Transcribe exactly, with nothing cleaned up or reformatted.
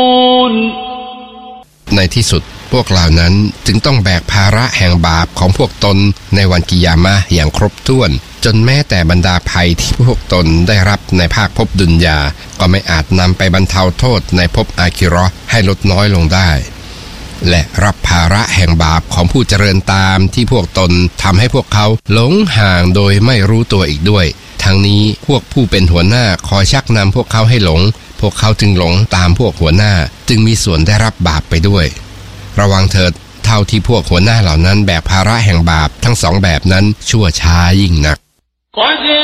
ในที่สุดพวกเหล่านั้นจึงต้องแบกภาระแห่งบาปของพวกตนในวันกิยามะห์อย่างครบถ้วนจนแม้แต่บรรดาภัยที่พวกตนได้รับในภาคภพดุนยาก็ไม่อาจนำไปบรรเทาโทษในภพอาคิเราะห์ให้ลดน้อยลงได้และรับภาระแห่งบาปของผู้เจริญตามที่พวกตนทำให้พวกเขาหลงห่างโดยไม่รู้ตัวอีกด้วยทั้งนี้พวกผู้เป็นหัวหน้าคอยชักนำพวกเขาให้หลงพวกเขาจึงหลงตามพวกหัวหน้าจึงมีส่วนได้รับบาปไปด้วยระวังเถิดเท่าที่พวกหัวหน้าเหล่านั้นแบกภาระแห่งบาปทั้งสองแบบนั้นชั่วช้ายิ่งนัก